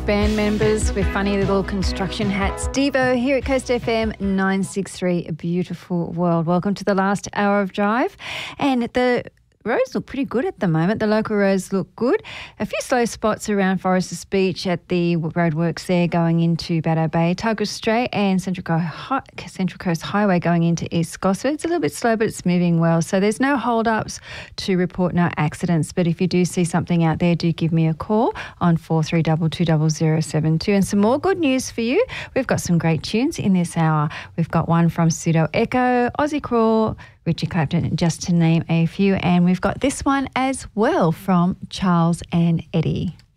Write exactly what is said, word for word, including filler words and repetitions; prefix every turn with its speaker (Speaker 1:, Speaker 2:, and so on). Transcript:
Speaker 1: Band members with funny little construction hats. Devo here at Coast F M nine sixty-three, A Beautiful World. Welcome to the last hour of Drive. And the roads look pretty good at the moment. The local roads look good. A few slow spots around Foresters Beach at the roadworks there going into Baddo Bay, Tugger's Strait and Central Coast, Hi- Central Coast Highway going into East Gosford. It's a little bit slow, but it's moving well. So there's no hold-ups to report, no accidents. But if you do see something out there, do give me a call on four three two two zero zero seven two. And some more good news for you. We've got some great tunes in this hour. We've got one from Pseudo Echo, Aussie Crawl, Richie Clapton, just to name a few. And we've got this one as well from Charles and Eddie.